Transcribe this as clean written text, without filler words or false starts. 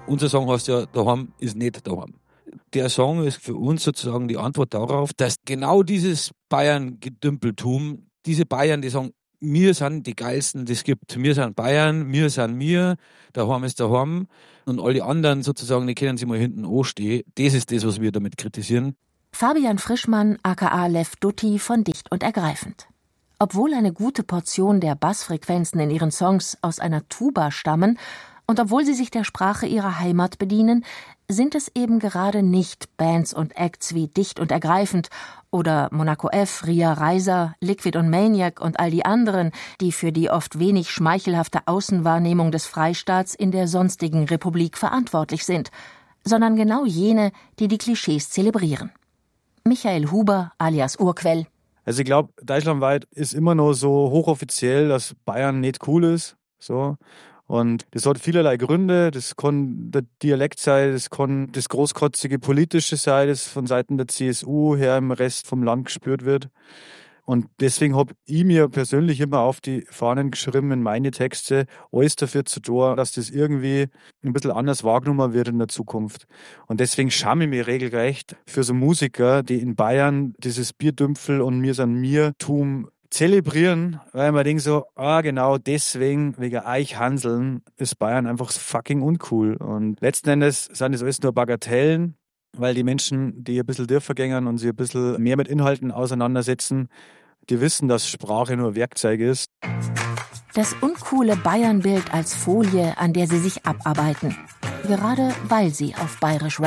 Unser Song heißt ja, daheim ist nicht daheim. Der Song ist für uns sozusagen die Antwort darauf, dass genau dieses Bayern-Gedümpeltum, diese Bayern, die sagen, wir sind die Geilsten, die es gibt. Wir sind Bayern, wir sind wir, daheim ist daheim. Und alle anderen sozusagen, die können sich mal hinten anstehen. Das ist das, was wir damit kritisieren. Fabian Frischmann, aka Lev Dutti von Dicht und Ergreifend. Obwohl eine gute Portion der Bassfrequenzen in ihren Songs aus einer Tuba stammen und obwohl sie sich der Sprache ihrer Heimat bedienen, sind es eben gerade nicht Bands und Acts wie Dicht und Ergreifend oder Monaco F., Ria Reiser, Liquid und Maniac und all die anderen, die für die oft wenig schmeichelhafte Außenwahrnehmung des Freistaats in der sonstigen Republik verantwortlich sind, sondern genau jene, die die Klischees zelebrieren. Michael Huber alias Urquell. Also ich glaube, deutschlandweit ist immer noch so hochoffiziell, dass Bayern nicht cool ist. So. Und das hat vielerlei Gründe. Das kann der Dialekt sein, das kann das großkotzige Politische sein, das von Seiten der CSU her im Rest vom Land gespürt wird. Und deswegen habe ich mir persönlich immer auf die Fahnen geschrieben in meine Texte, alles dafür zu tun, dass das irgendwie ein bisschen anders wahrgenommen wird in der Zukunft. Und deswegen schäme ich mich regelrecht für so Musiker, die in Bayern dieses Bierdümpfel und mir sind mir-Tum zelebrieren, weil man denkt so, genau deswegen, wegen Eichhanseln, ist Bayern einfach fucking uncool. Und letzten Endes sind das alles nur Bagatellen, weil die Menschen, die ein bisschen tiefer gehen und sich ein bisschen mehr mit Inhalten auseinandersetzen, die wissen, dass Sprache nur Werkzeug ist. Das uncoole Bayern-Bild als Folie, an der sie sich abarbeiten. Gerade weil sie auf Bayerisch